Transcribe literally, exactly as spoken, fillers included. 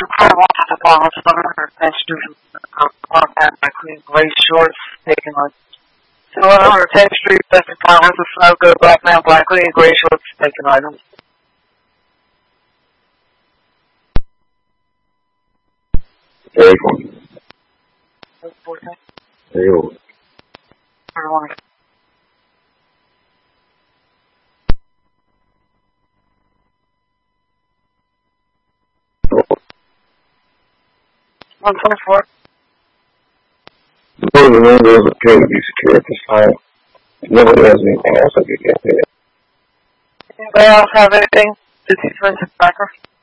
I wanted to borrow some of her textures uh, on that my clean gray shorts taken like so on her texture specify has a snow good black man black clean gray shorts taken items. Very cool. What's fourteen? Very old. I want it. one twenty-four. Suppose the windows appear to be secure at this time. If nobody has anything else, I could get there. Anybody else have anything? Fifty cents backer?